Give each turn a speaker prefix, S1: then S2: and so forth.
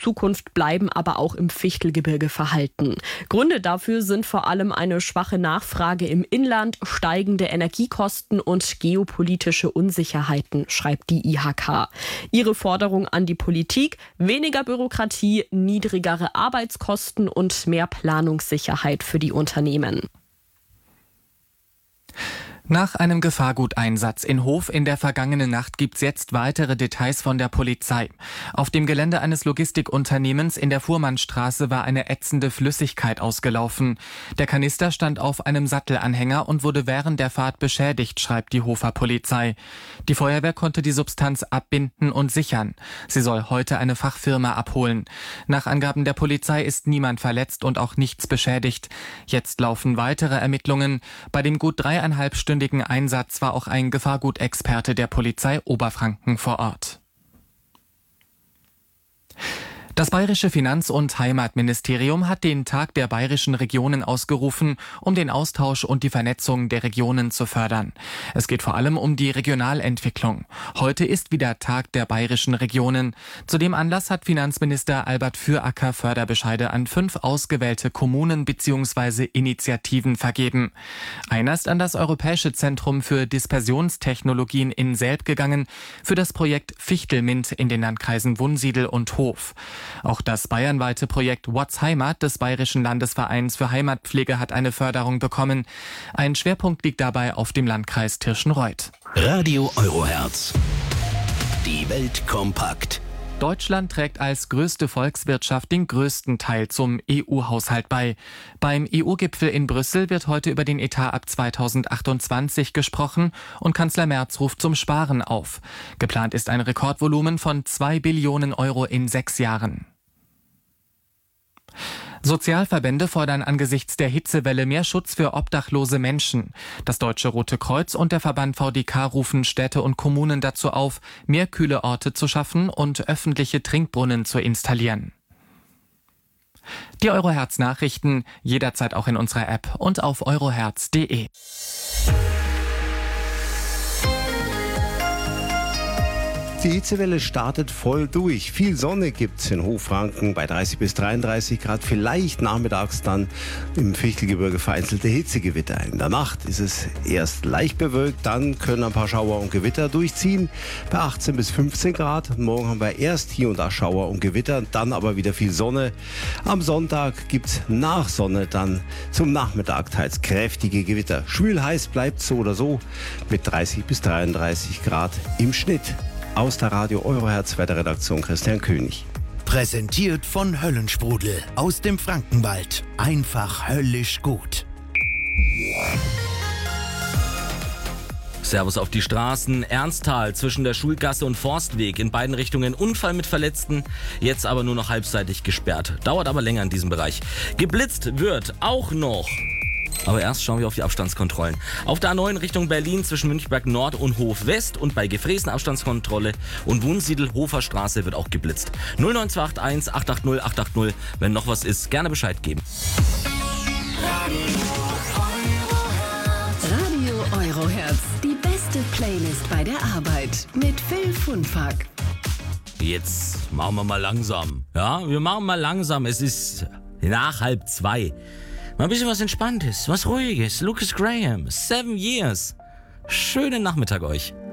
S1: Zukunft bleiben aber auch im Fichtelgebirge verhalten. Gründe dafür sind vor allem eine schwache Nachfrage im Inland, steigende Energiekosten und geopolitische Unsicherheiten, schreibt die IHK. Ihre Forderung an die Politik: weniger Bürokratie, niedrigere Arbeitskosten und mehr Planungssicherheit für die Unternehmen.
S2: Nach einem Gefahrguteinsatz in Hof in der vergangenen Nacht gibt's jetzt weitere Details von der Polizei. Auf dem Gelände eines Logistikunternehmens in der Fuhrmannstraße war eine ätzende Flüssigkeit ausgelaufen. Der Kanister stand auf einem Sattelanhänger und wurde während der Fahrt beschädigt, schreibt die Hofer Polizei. Die Feuerwehr konnte die Substanz abbinden und sichern. Sie soll heute eine Fachfirma abholen. Nach Angaben der Polizei ist niemand verletzt und auch nichts beschädigt. Jetzt laufen weitere Ermittlungen. Bei dem gut 3,5-stündigen Einsatz war auch ein Gefahrgutexperte der Polizei Oberfranken vor Ort. Das Bayerische Finanz- und Heimatministerium hat den Tag der bayerischen Regionen ausgerufen, um den Austausch und die Vernetzung der Regionen zu fördern. Es geht vor allem um die Regionalentwicklung. Heute ist wieder Tag der bayerischen Regionen. Zu dem Anlass hat Finanzminister Albert Füracker Förderbescheide an 5 ausgewählte Kommunen bzw. Initiativen vergeben. Einer ist an das Europäische Zentrum für Dispersionstechnologien in Selb gegangen für das Projekt Fichtelmint in den Landkreisen Wunsiedel und Hof. Auch das bayernweite Projekt What's Heimat des Bayerischen Landesvereins für Heimatpflege hat eine Förderung bekommen. Ein Schwerpunkt liegt dabei auf dem Landkreis Tirschenreuth.
S3: Radio Eurohertz. Die Welt kompakt.
S2: Deutschland trägt als größte Volkswirtschaft den größten Teil zum EU-Haushalt bei. Beim EU-Gipfel in Brüssel wird heute über den Etat ab 2028 gesprochen und Kanzler Merz ruft zum Sparen auf. Geplant ist ein Rekordvolumen von 2 Billionen Euro in 6 Jahren. Sozialverbände fordern angesichts der Hitzewelle mehr Schutz für obdachlose Menschen. Das Deutsche Rote Kreuz und der Verband VDK rufen Städte und Kommunen dazu auf, mehr kühle Orte zu schaffen und öffentliche Trinkbrunnen zu installieren. Die Eurohertz-Nachrichten jederzeit auch in unserer App und auf eurohertz.de.
S4: Die Hitzewelle startet voll durch. Viel Sonne gibt's in Hochfranken bei 30 bis 33 Grad. Vielleicht nachmittags dann im Fichtelgebirge vereinzelte Hitzegewitter. In der Nacht ist es erst leicht bewölkt, dann können ein paar Schauer und Gewitter durchziehen bei 18 bis 15 Grad. Morgen haben wir erst hier und da Schauer und Gewitter, dann aber wieder viel Sonne. Am Sonntag gibt's nach Sonne dann zum Nachmittag teils kräftige Gewitter. Schwül heiß bleibt so oder so mit 30 bis 33 Grad im Schnitt. Aus der Radio Eurohertz Wetterredaktion Christian König.
S3: Präsentiert von Höllensprudel aus dem Frankenwald. Einfach höllisch gut.
S5: Servus auf die Straßen. Ernsthal zwischen der Schulgasse und Forstweg. In beiden Richtungen Unfall mit Verletzten. Jetzt aber nur noch halbseitig gesperrt. Dauert aber länger in diesem Bereich. Geblitzt wird auch noch. Aber erst schauen wir auf die Abstandskontrollen. Auf der A9 Richtung Berlin zwischen Münchberg Nord und Hof West und bei Gefräßen Abstandskontrolle und Wunsiedel Hofer Straße wird auch geblitzt. 09281 880 880. Wenn noch was ist, gerne Bescheid geben.
S6: Radio Eurohertz. Die beste Playlist bei der Arbeit. Mit Phil Funfack.
S5: Jetzt machen wir mal langsam. Ja, wir machen mal langsam. Es ist nach 1:30. Mal ein bisschen was Entspanntes, was Ruhiges. Lucas Graham, 7 Years. Schönen Nachmittag euch.